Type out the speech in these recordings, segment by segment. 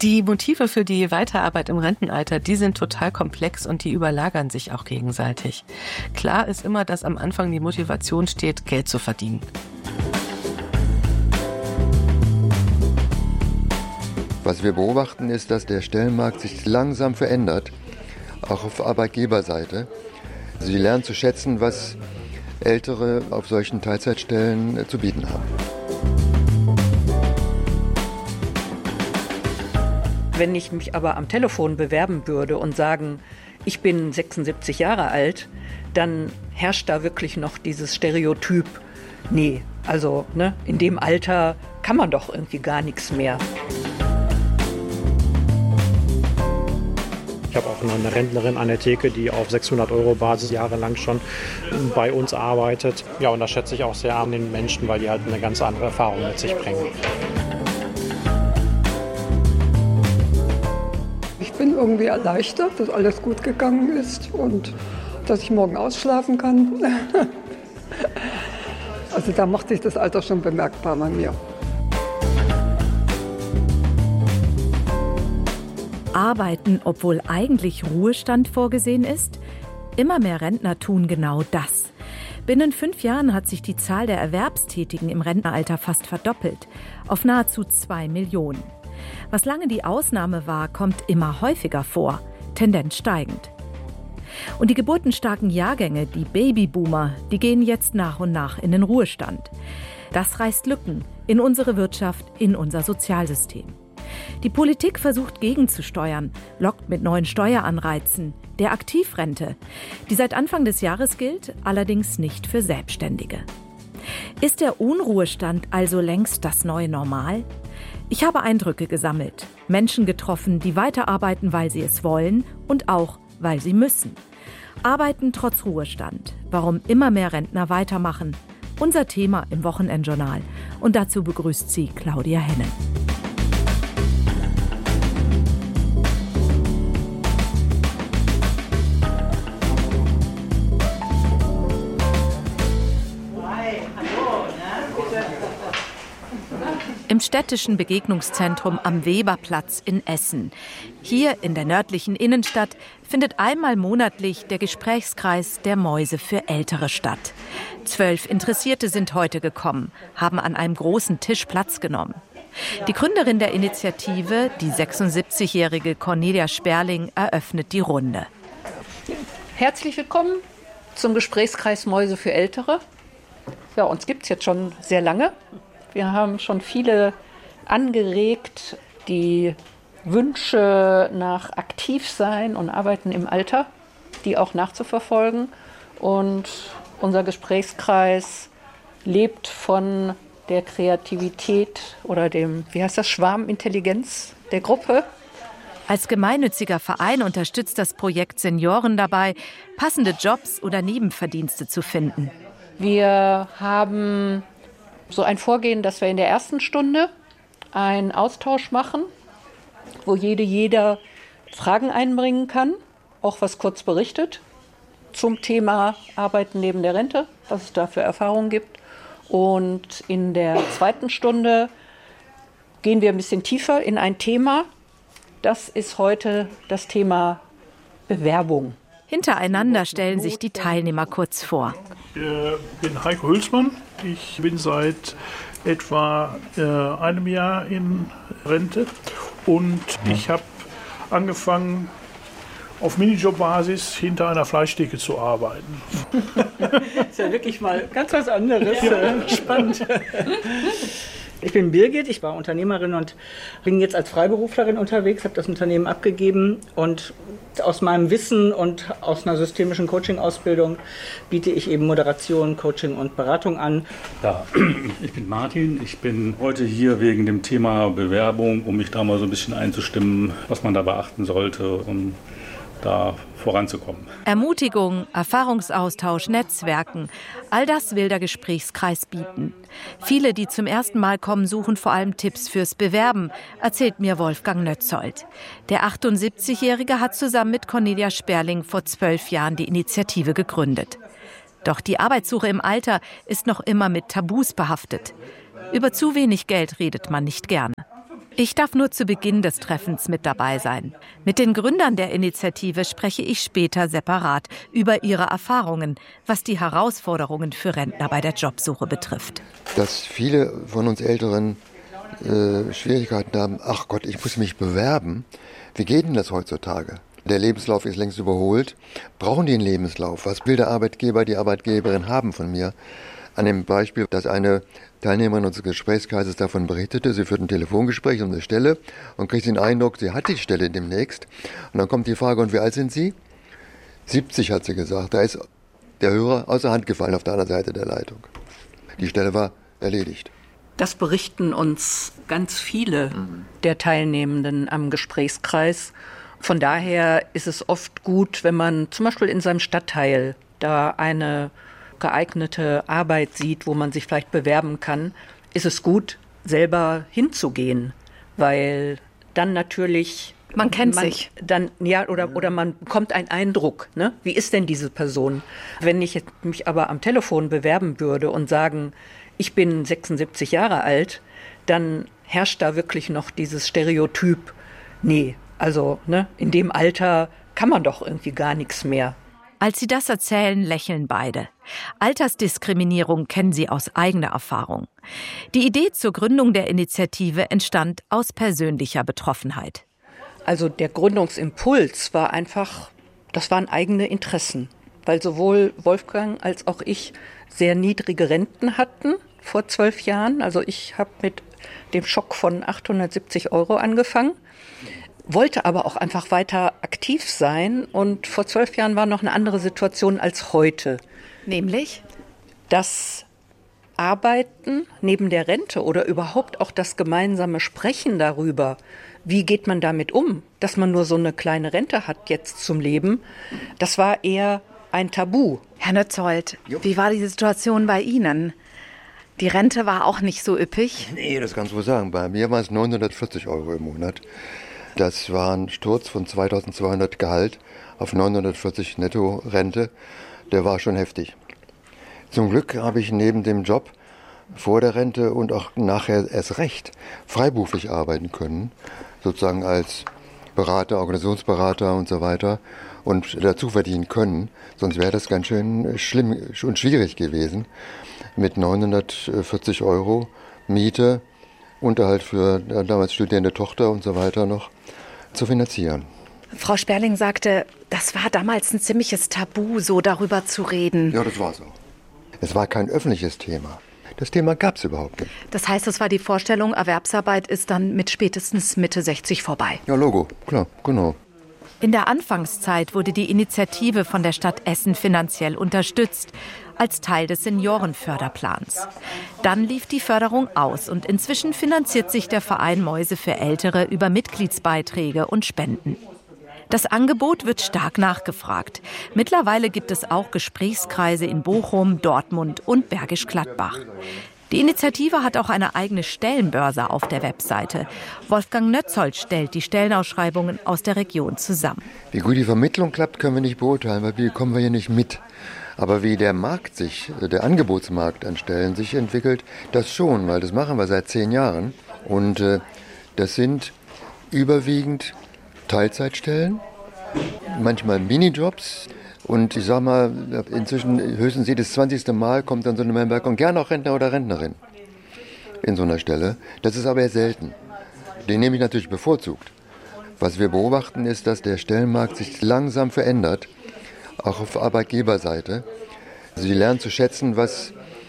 Die Motive für die Weiterarbeit im Rentenalter, die sind total komplex und die überlagern sich auch gegenseitig. Klar ist immer, dass am Anfang die Motivation steht, Geld zu verdienen. Was wir beobachten, ist, dass der Stellenmarkt sich langsam verändert, auch auf Arbeitgeberseite. Sie lernen zu schätzen, was Ältere auf solchen Teilzeitstellen zu bieten haben. Wenn ich mich aber am Telefon bewerben würde und sagen, ich bin 76 Jahre alt, dann herrscht da wirklich noch dieses Stereotyp, nee, also in dem Alter kann man doch irgendwie gar nichts mehr. Ich habe auch eine Rentnerin an der Theke, die auf 600 € Basis jahrelang schon bei uns arbeitet. Ja, und das schätze ich auch sehr an den Menschen, weil die halt eine ganz andere Erfahrung mit sich bringen. Ich bin irgendwie erleichtert, dass alles gut gegangen ist und dass ich morgen ausschlafen kann. Also da macht sich das Alter schon bemerkbar bei mir. Arbeiten, obwohl eigentlich Ruhestand vorgesehen ist? Immer mehr Rentner tun genau das. Binnen 5 Jahren hat sich die Zahl der Erwerbstätigen im Rentenalter fast verdoppelt, auf nahezu 2 Millionen. Was lange die Ausnahme war, kommt immer häufiger vor, Tendenz steigend. Und die geburtenstarken Jahrgänge, die Babyboomer, die gehen jetzt nach und nach in den Ruhestand. Das reißt Lücken in unsere Wirtschaft, in unser Sozialsystem. Die Politik versucht gegenzusteuern, lockt mit neuen Steueranreizen, der Aktivrente, die seit Anfang des Jahres gilt, allerdings nicht für Selbstständige. Ist der Unruhestand also längst das neue Normal? Ich habe Eindrücke gesammelt, Menschen getroffen, die weiterarbeiten, weil sie es wollen und auch, weil sie müssen. Arbeiten trotz Ruhestand, warum immer mehr Rentner weitermachen. Unser Thema im Wochenendjournal. Und dazu begrüßt sie Claudia Hennen. Im städtischen Begegnungszentrum am Weberplatz in Essen. Hier in der nördlichen Innenstadt findet einmal monatlich der Gesprächskreis der Mäuse für Ältere statt. 12 Interessierte sind heute gekommen, haben an einem großen Tisch Platz genommen. Die Gründerin der Initiative, die 76-jährige Cornelia Sperling, eröffnet die Runde. Herzlich willkommen zum Gesprächskreis Mäuse für Ältere. Ja, uns gibt es jetzt schon sehr lange. Wir haben schon viele angeregt, die Wünsche nach Aktivsein und Arbeiten im Alter, die auch nachzuverfolgen. Und unser Gesprächskreis lebt von der Kreativität oder dem, Schwarmintelligenz der Gruppe. Als gemeinnütziger Verein unterstützt das Projekt Senioren dabei, passende Jobs oder Nebenverdienste zu finden. Wir haben so ein Vorgehen, dass wir in der ersten Stunde einen Austausch machen, wo jeder Fragen einbringen kann, auch was kurz berichtet zum Thema Arbeiten neben der Rente, was es da für Erfahrungen gibt. Und in der zweiten Stunde gehen wir ein bisschen tiefer in ein Thema. Das ist heute das Thema Bewerbung. Hintereinander stellen sich die Teilnehmer kurz vor. Ich bin Heiko Hülsmann. Ich bin seit etwa einem Jahr in Rente und ich habe angefangen, auf Minijob-Basis hinter einer Fleischtheke zu arbeiten. Das ist ja wirklich mal ganz was anderes. Ja. Spannend. Ich bin Birgit, ich war Unternehmerin und bin jetzt als Freiberuflerin unterwegs, habe das Unternehmen abgegeben und aus meinem Wissen und aus einer systemischen Coaching-Ausbildung biete ich eben Moderation, Coaching und Beratung an. Ja, ich bin Martin, ich bin heute hier wegen dem Thema Bewerbung, um mich da mal so ein bisschen einzustimmen, was man da beachten sollte, um da voranzukommen. Ermutigung, Erfahrungsaustausch, Netzwerken, all das will der Gesprächskreis bieten. Viele, die zum ersten Mal kommen, suchen vor allem Tipps fürs Bewerben, erzählt mir Wolfgang Nötzold. Der 78-Jährige hat zusammen mit Cornelia Sperling vor 12 Jahren die Initiative gegründet. Doch die Arbeitssuche im Alter ist noch immer mit Tabus behaftet. Über zu wenig Geld redet man nicht gerne. Ich darf nur zu Beginn des Treffens mit dabei sein. Mit den Gründern der Initiative spreche ich später separat über ihre Erfahrungen, was die Herausforderungen für Rentner bei der Jobsuche betrifft. Dass viele von uns Älteren Schwierigkeiten haben, ach Gott, ich muss mich bewerben. Wie geht denn das heutzutage? Der Lebenslauf ist längst überholt. Brauchen die einen Lebenslauf? Was will der Arbeitgeber, die Arbeitgeberin haben von mir? An dem Beispiel, dass eine Teilnehmerin unseres Gesprächskreises davon berichtete, sie führt ein Telefongespräch um eine Stelle und kriegt den Eindruck, sie hat die Stelle demnächst. Und dann kommt die Frage, und wie alt sind Sie? 70, hat sie gesagt. Da ist der Hörer außer Hand gefallen auf der anderen Seite der Leitung. Die Stelle war erledigt. Das berichten uns ganz viele der Teilnehmenden am Gesprächskreis. Von daher ist es oft gut, wenn man zum Beispiel in seinem Stadtteil da eine geeignete Arbeit sieht, wo man sich vielleicht bewerben kann, ist es gut, selber hinzugehen, weil dann natürlich man kennt sich. Dann, ja, oder man bekommt einen Eindruck, ne? Wie ist denn diese Person? Wenn ich mich aber am Telefon bewerben würde und sagen, ich bin 76 Jahre alt, dann herrscht da wirklich noch dieses Stereotyp, nee, also ne, in dem Alter kann man doch irgendwie gar nichts mehr. Als sie das erzählen, lächeln beide. Altersdiskriminierung kennen sie aus eigener Erfahrung. Die Idee zur Gründung der Initiative entstand aus persönlicher Betroffenheit. Also der Gründungsimpuls war einfach, das waren eigene Interessen, weil sowohl Wolfgang als auch ich sehr niedrige Renten hatten vor 12 Jahren. Also ich habe mit dem Schock von 870 € angefangen, wollte aber auch einfach weiter aktiv sein. Und vor 12 Jahren war noch eine andere Situation als heute. Nämlich? Das Arbeiten neben der Rente oder überhaupt auch das gemeinsame Sprechen darüber, wie geht man damit um, dass man nur so eine kleine Rente hat jetzt zum Leben, das war eher ein Tabu. Herr Nötzold, wie war die Situation bei Ihnen? Die Rente war auch nicht so üppig? Nee, das kannst du wohl sagen. Bei mir waren es 940 € im Monat. Das war ein Sturz von 2.200 Gehalt auf 940 Netto-Rente. Der war schon heftig. Zum Glück habe ich neben dem Job vor der Rente und auch nachher erst recht freiberuflich arbeiten können, sozusagen als Berater, Organisationsberater und so weiter und dazu verdienen können. Sonst wäre das ganz schön schlimm und schwierig gewesen, mit 940 € Miete, Unterhalt für damals studierende Tochter und so weiter noch zu finanzieren. Frau Sperling sagte, das war damals ein ziemliches Tabu, so darüber zu reden. Ja, das war so. Es war kein öffentliches Thema. Das Thema gab es überhaupt nicht. Das heißt, es war die Vorstellung, Erwerbsarbeit ist dann mit spätestens Mitte 60 vorbei. Ja, Logo, klar, genau. In der Anfangszeit wurde die Initiative von der Stadt Essen finanziell unterstützt, als Teil des Seniorenförderplans. Dann lief die Förderung aus und inzwischen finanziert sich der Verein Mäuse für Ältere über Mitgliedsbeiträge und Spenden. Das Angebot wird stark nachgefragt. Mittlerweile gibt es auch Gesprächskreise in Bochum, Dortmund und Bergisch Gladbach. Die Initiative hat auch eine eigene Stellenbörse auf der Webseite. Wolfgang Nötzold stellt die Stellenausschreibungen aus der Region zusammen. Wie gut die Vermittlung klappt, können wir nicht beurteilen, weil wir kommen hier nicht mit. Aber wie der Markt der Angebotsmarkt an Stellen sich entwickelt, das schon, weil das machen wir seit 10 Jahren. Und das sind überwiegend Teilzeitstellen, manchmal Minijobs. Und ich sag mal, inzwischen höchstens jedes 20. Mal kommt dann so eine Bemerkung, gerne auch Rentner oder Rentnerin in so einer Stelle. Das ist aber eher selten. Den nehme ich natürlich bevorzugt. Was wir beobachten ist, dass der Stellenmarkt sich langsam verändert, auch auf Arbeitgeberseite. Sie lernen zu schätzen, was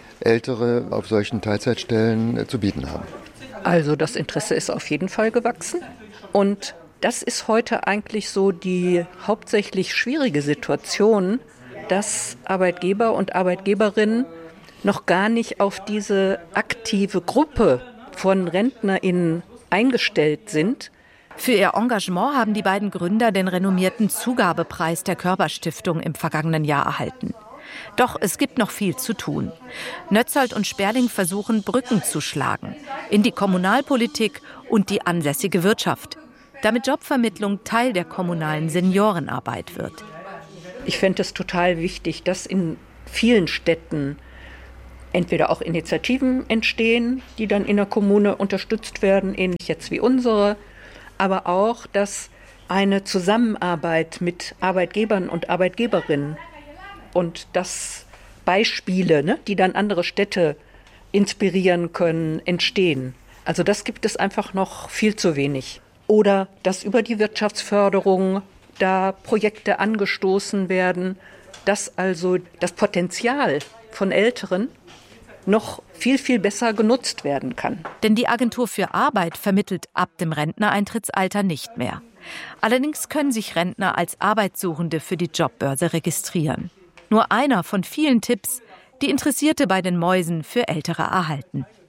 Ältere auf solchen Teilzeitstellen zu bieten haben. Also das Interesse ist auf jeden Fall gewachsen. Und das ist heute eigentlich so die hauptsächlich schwierige Situation, dass Arbeitgeber und Arbeitgeberinnen noch gar nicht auf diese aktive Gruppe von RentnerInnen eingestellt sind. Für ihr Engagement haben die beiden Gründer den renommierten Zugabepreis der Körperstiftung im vergangenen Jahr erhalten. Doch es gibt noch viel zu tun. Nötzold und Sperling versuchen, Brücken zu schlagen in die Kommunalpolitik und die ansässige Wirtschaft, damit Jobvermittlung Teil der kommunalen Seniorenarbeit wird. Ich fände es total wichtig, dass in vielen Städten entweder auch Initiativen entstehen, die dann in der Kommune unterstützt werden, ähnlich jetzt wie unsere, aber auch, dass eine Zusammenarbeit mit Arbeitgebern und Arbeitgeberinnen und dass Beispiele, die dann andere Städte inspirieren können, entstehen. Also das gibt es einfach noch viel zu wenig. Oder dass über die Wirtschaftsförderung da Projekte angestoßen werden, dass also das Potenzial von Älteren noch viel, viel besser genutzt werden kann. Denn die Agentur für Arbeit vermittelt ab dem Rentnereintrittsalter nicht mehr. Allerdings können sich Rentner als Arbeitssuchende für die Jobbörse registrieren. Nur einer von vielen Tipps, die Interessierte bei den Mäusen für Ältere erhalten.